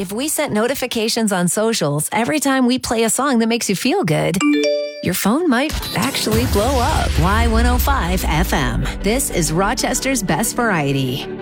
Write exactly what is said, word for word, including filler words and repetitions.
If we set notifications on socials every time we play a song that makes you feel good, your phone might actually blow up. Y one oh five F M. This is Rochester's Best Variety.